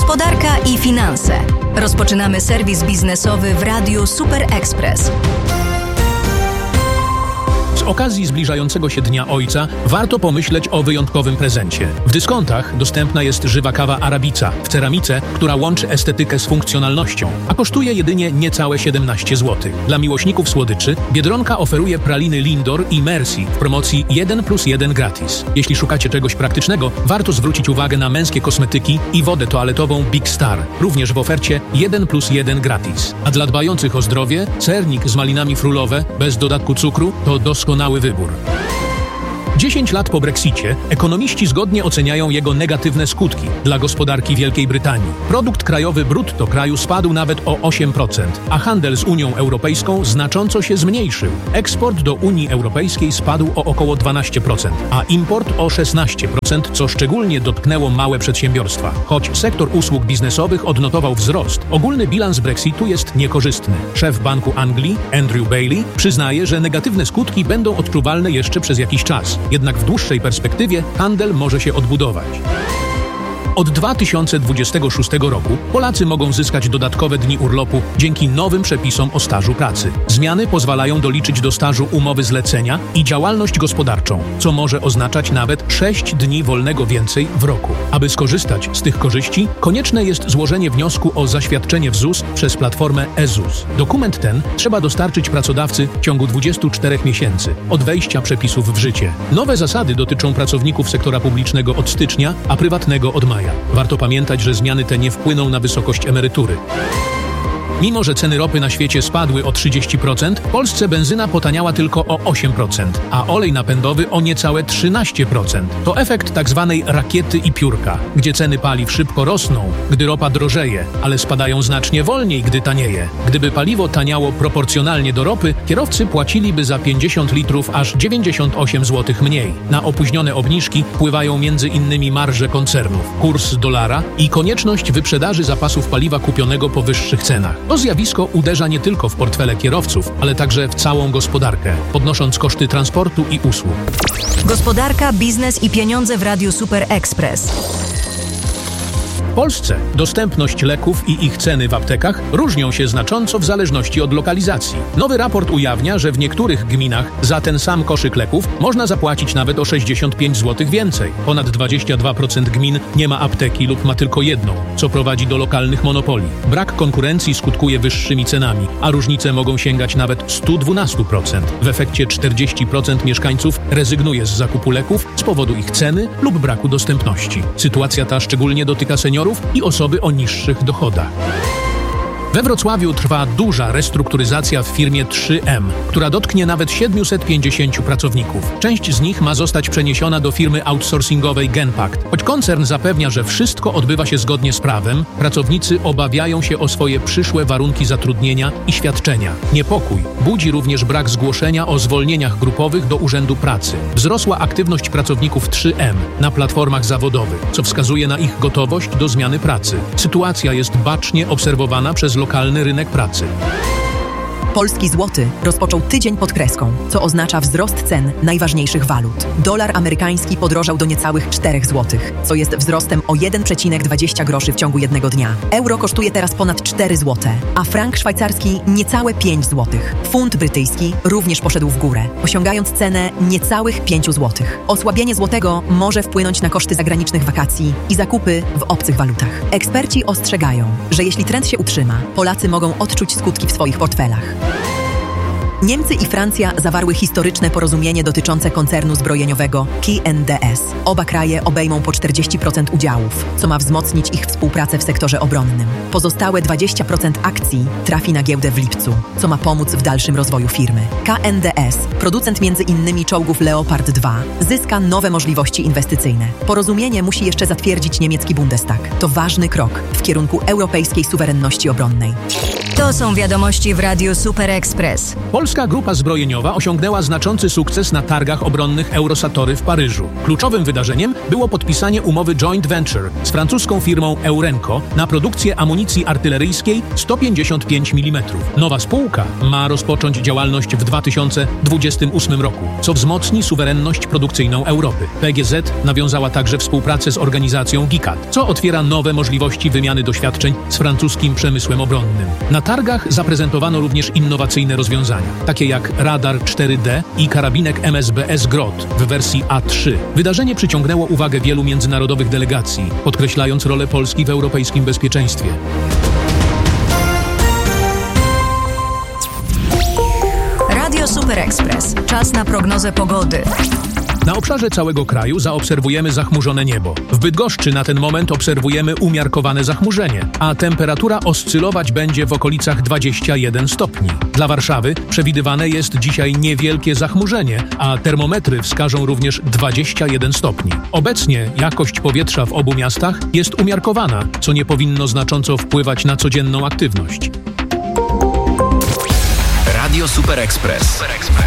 Gospodarka i finanse. Rozpoczynamy serwis biznesowy w Radiu Super Express. Z okazji zbliżającego się Dnia Ojca warto pomyśleć o wyjątkowym prezencie. W dyskontach dostępna jest żywa kawa Arabica w ceramice, która łączy estetykę z funkcjonalnością, a kosztuje jedynie niecałe 17 zł. Dla miłośników słodyczy Biedronka oferuje praliny Lindor i Merci w promocji 1+1 gratis. Jeśli szukacie czegoś praktycznego, warto zwrócić uwagę na męskie kosmetyki i wodę toaletową Big Star, również w ofercie 1+1 gratis. A dla dbających o zdrowie, sernik z malinami frulowe bez dodatku cukru to doskonały wybór. 10 lat po Brexicie ekonomiści zgodnie oceniają jego negatywne skutki dla gospodarki Wielkiej Brytanii. Produkt krajowy brutto kraju spadł nawet o 8%, a handel z Unią Europejską znacząco się zmniejszył. Eksport do Unii Europejskiej spadł o około 12%, a import o 16%, co szczególnie dotknęło małe przedsiębiorstwa. Choć sektor usług biznesowych odnotował wzrost, ogólny bilans Brexitu jest niekorzystny. Szef Banku Anglii, Andrew Bailey, przyznaje, że negatywne skutki będą odczuwalne jeszcze przez jakiś czas. Jednak w dłuższej perspektywie handel może się odbudować. Od 2026 roku Polacy mogą zyskać dodatkowe dni urlopu dzięki nowym przepisom o stażu pracy. Zmiany pozwalają doliczyć do stażu umowy zlecenia i działalność gospodarczą, co może oznaczać nawet 6 dni wolnego więcej w roku. Aby skorzystać z tych korzyści, konieczne jest złożenie wniosku o zaświadczenie w ZUS przez platformę e-ZUS. Dokument ten trzeba dostarczyć pracodawcy w ciągu 24 miesięcy od wejścia przepisów w życie. Nowe zasady dotyczą pracowników sektora publicznego od stycznia, a prywatnego od maja. Warto pamiętać, że zmiany te nie wpłyną na wysokość emerytury. Mimo że ceny ropy na świecie spadły o 30%, w Polsce benzyna potaniała tylko o 8%, a olej napędowy o niecałe 13%. To efekt tzw. rakiety i piórka, gdzie ceny paliw szybko rosną, gdy ropa drożeje, ale spadają znacznie wolniej, gdy tanieje. Gdyby paliwo taniało proporcjonalnie do ropy, kierowcy płaciliby za 50 litrów aż 98 zł mniej. Na opóźnione obniżki wpływają m.in. marże koncernów, kurs dolara i konieczność wyprzedaży zapasów paliwa kupionego po wyższych cenach. To zjawisko uderza nie tylko w portfele kierowców, ale także w całą gospodarkę, podnosząc koszty transportu i usług. Gospodarka, biznes i pieniądze w Radiu Super Express. W Polsce dostępność leków i ich ceny w aptekach różnią się znacząco w zależności od lokalizacji. Nowy raport ujawnia, że w niektórych gminach za ten sam koszyk leków można zapłacić nawet o 65 zł więcej. Ponad 22% gmin nie ma apteki lub ma tylko jedną, co prowadzi do lokalnych monopoli. Brak konkurencji skutkuje wyższymi cenami, a różnice mogą sięgać nawet 112%. W efekcie 40% mieszkańców rezygnuje z zakupu leków z powodu ich ceny lub braku dostępności. Sytuacja ta szczególnie dotyka seniorów i osoby o niższych dochodach. We Wrocławiu trwa duża restrukturyzacja w firmie 3M, która dotknie nawet 750 pracowników. Część z nich ma zostać przeniesiona do firmy outsourcingowej Genpact. Choć koncern zapewnia, że wszystko odbywa się zgodnie z prawem, pracownicy obawiają się o swoje przyszłe warunki zatrudnienia i świadczenia. Niepokój budzi również brak zgłoszenia o zwolnieniach grupowych do Urzędu Pracy. Wzrosła aktywność pracowników 3M na platformach zawodowych, co wskazuje na ich gotowość do zmiany pracy. Sytuacja jest bacznie obserwowana przez lokalny rynek pracy. Polski złoty rozpoczął tydzień pod kreską, co oznacza wzrost cen najważniejszych walut. Dolar amerykański podrożał do niecałych 4 zł, co jest wzrostem o 1,20 groszy w ciągu jednego dnia. Euro kosztuje teraz ponad 4 zł, a frank szwajcarski niecałe 5 zł. Funt brytyjski również poszedł w górę, osiągając cenę niecałych 5 zł. Osłabienie złotego może wpłynąć na koszty zagranicznych wakacji i zakupy w obcych walutach. Eksperci ostrzegają, że jeśli trend się utrzyma, Polacy mogą odczuć skutki w swoich portfelach. Niemcy i Francja zawarły historyczne porozumienie dotyczące koncernu zbrojeniowego KNDS. Oba kraje obejmą po 40% udziałów, co ma wzmocnić ich współpracę w sektorze obronnym. Pozostałe 20% akcji trafi na giełdę w lipcu, co ma pomóc w dalszym rozwoju firmy. KNDS, producent m.in. czołgów Leopard 2, zyska nowe możliwości inwestycyjne. Porozumienie musi jeszcze zatwierdzić niemiecki Bundestag. To ważny krok w kierunku europejskiej suwerenności obronnej. To są wiadomości w Radiu Super Express. Polska grupa zbrojeniowa osiągnęła znaczący sukces na targach obronnych Eurosatory w Paryżu. Kluczowym wydarzeniem było podpisanie umowy joint venture z francuską firmą Eurenco na produkcję amunicji artyleryjskiej 155 mm. Nowa spółka ma rozpocząć działalność w 2028 roku, co wzmocni suwerenność produkcyjną Europy. PGZ nawiązała także współpracę z organizacją GICAD, co otwiera nowe możliwości wymiany doświadczeń z francuskim przemysłem obronnym. Na targach zaprezentowano również innowacyjne rozwiązania, takie jak radar 4D i karabinek MSBS GROT w wersji A3. Wydarzenie przyciągnęło uwagę wielu międzynarodowych delegacji, podkreślając rolę Polski w europejskim bezpieczeństwie. Radio Super Express. Czas na prognozę pogody. Na obszarze całego kraju zaobserwujemy zachmurzone niebo. W Bydgoszczy na ten moment obserwujemy umiarkowane zachmurzenie, a temperatura oscylować będzie w okolicach 21 stopni. Dla Warszawy przewidywane jest dzisiaj niewielkie zachmurzenie, a termometry wskażą również 21 stopni. Obecnie jakość powietrza w obu miastach jest umiarkowana, co nie powinno znacząco wpływać na codzienną aktywność. Radio Super Express.